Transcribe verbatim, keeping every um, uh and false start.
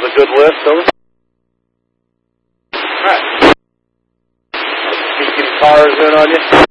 a good lift, over. Alright. Keep getting cars in on you.